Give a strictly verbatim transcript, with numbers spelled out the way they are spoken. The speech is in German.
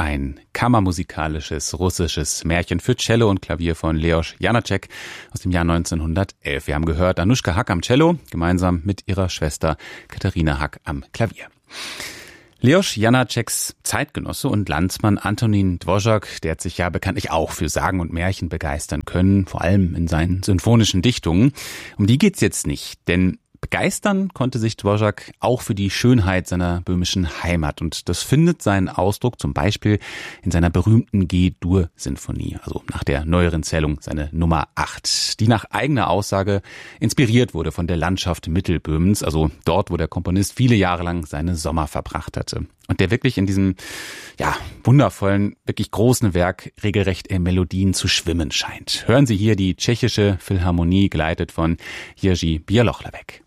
ein kammermusikalisches russisches Märchen für Cello und Klavier von Leos Janáček aus dem Jahr neunzehnhundertelf. Wir haben gehört Anuschka Hack am Cello, gemeinsam mit ihrer Schwester Katharina Hack am Klavier. Leos Janáčeks Zeitgenosse und Landsmann Antonín Dvořák, der hat sich ja bekanntlich auch für Sagen und Märchen begeistern können, vor allem in seinen symphonischen Dichtungen. Um die geht's jetzt nicht, denn begeistern konnte sich Dvořák auch für die Schönheit seiner böhmischen Heimat. Und das findet seinen Ausdruck zum Beispiel in seiner berühmten G-Dur-Sinfonie, also nach der neueren Zählung seine Nummer acht, die nach eigener Aussage inspiriert wurde von der Landschaft Mittelböhmens, also dort, wo der Komponist viele Jahre lang seine Sommer verbracht hatte. Und der wirklich in diesem, ja, wundervollen, wirklich großen Werk regelrecht in Melodien zu schwimmen scheint. Hören Sie hier die tschechische Philharmonie, geleitet von Jiří Bělohlávek.